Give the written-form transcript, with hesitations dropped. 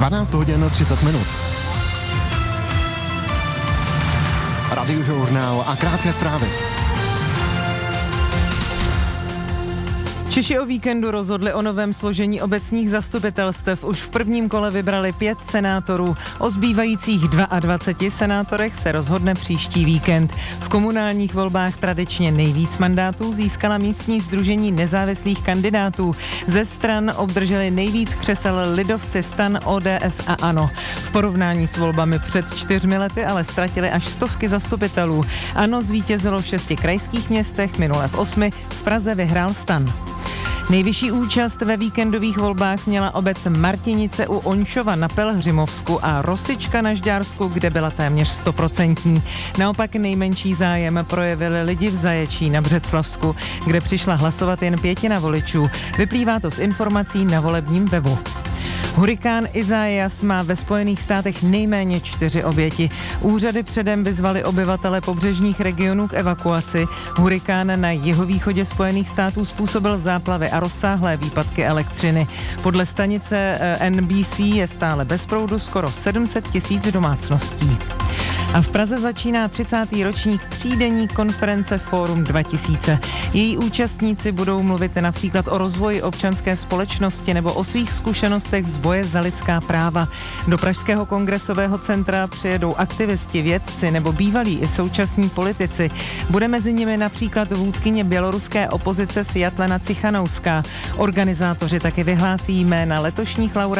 12 hodin 30 minut. Radiožurnál a krátké zprávy. Češi o víkendu rozhodli o novém složení obecních zastupitelstev. Už v prvním kole vybrali 5 senátorů. O zbývajících 22 senátorech se rozhodne příští víkend. V komunálních volbách tradičně nejvíc mandátů získala místní sdružení nezávislých kandidátů. Ze stran obdrželi nejvíc křesel lidovci, STAN, ODS a ANO. V porovnání s volbami před 4 lety ale ztratili až stovky zastupitelů. ANO zvítězilo v 6 krajských městech, minule v 8, v Praze vyhrál STAN. Nejvyšší účast ve víkendových volbách měla obec Martinice u Onšova na Pelhřimovsku a Rosička na Žďársku, kde byla téměř 100%. Naopak nejmenší zájem projevili lidi v Zaječí na Břeclavsku, kde přišla hlasovat jen 1/5 voličů. Vyplývá to z informací na volebním webu. Hurikán Isaias má ve Spojených státech nejméně 4 oběti. Úřady předem vyzvaly obyvatele pobřežních regionů k evakuaci. Hurikán na jihovýchodě Spojených států způsobil záplavy a rozsáhlé výpadky elektřiny. Podle stanice NBC je stále bez proudu skoro 700 000 domácností. A v Praze začíná 30. ročník třídenní konference Fórum 2000. Její účastníci budou mluvit například o rozvoji občanské společnosti nebo o svých zkušenostech z boje za lidská práva. Do Pražského kongresového centra přijedou aktivisti, vědci nebo bývalí i současní politici. Bude mezi nimi například vůdkyně běloruské opozice Sviatlana Cichanouská. Organizátoři taky vyhlásí jména letošních laureátů